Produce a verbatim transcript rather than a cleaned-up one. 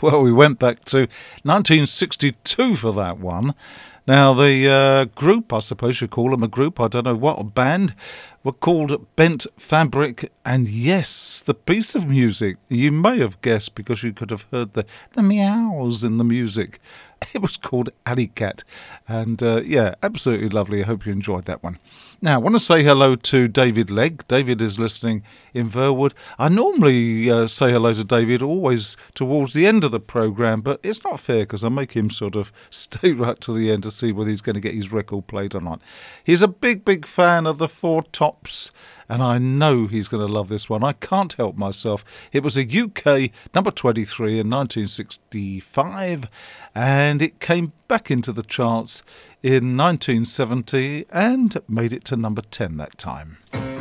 Well, we went back to nineteen sixty-two for that one. Now, the uh, group, I suppose you call them a group, I don't know what, a band, were called Bent Fabric. And yes, the piece of music, you may have guessed because you could have heard the, the meows in the music. It was called Alley Cat. And uh, yeah, absolutely lovely. I hope you enjoyed that one. Now, I want to say hello to David Legg. David is listening in Verwood. I normally uh, say hello to David always towards the end of the programme, but it's not fair because I make him sort of stay right to the end to see whether he's going to get his record played or not. He's a big, big fan of the Four Tops, and I know he's going to love this one. I can't help myself. It was a U K number twenty-three in nineteen sixty-five, and it came back into the charts in nineteen seventy and made it to number ten that time.